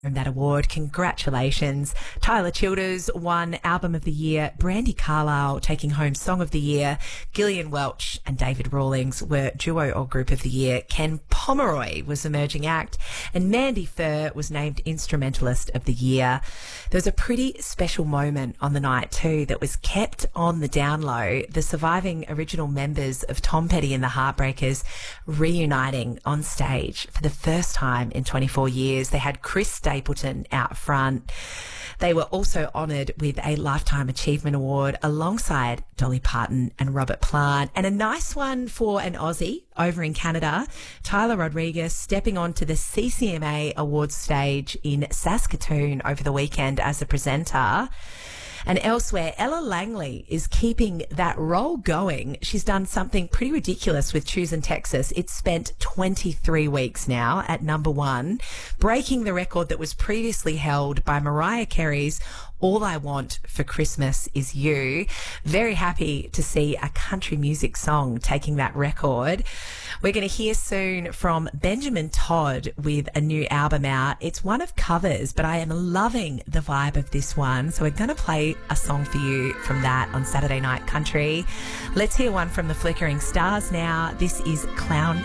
that award. Congratulations. Tyler Childers won Album of the Year. Brandi Carlile taking home Song of the Year. Gillian Welch and David Rawlings were Duo or Group of the Year. Ken Pomeroy was Emerging Act. And Mandy Fur was named Instrumentalist of the Year. There was a pretty special moment on the night too that was kept on the down low. The surviving original members of Tom Petty and the Heartbreakers reuniting on stage for the first time in 24 years. They had Chris Stapleton out front. They were also honoured with a Lifetime Achievement Award alongside Dolly Parton and Robert Plant. And a nice one for an Aussie over in Canada, Tyler Rodriguez stepping onto the CCMA Awards stage in Saskatoon over the weekend as a presenter. And elsewhere, Ella Langley is keeping that role going. She's done something pretty ridiculous with Choosing Texas. It's spent 23 weeks now at number one, breaking the record that was previously held by Mariah Carey's All I Want for Christmas Is You. Very happy to see a country music song taking that record. We're going to hear soon from Benjamin Todd with a new album out. It's one of covers, but I am loving the vibe of this one. So we're going to play a song for you from that on Saturday Night Country. Let's hear one from the Flickering Stars now. This is Clown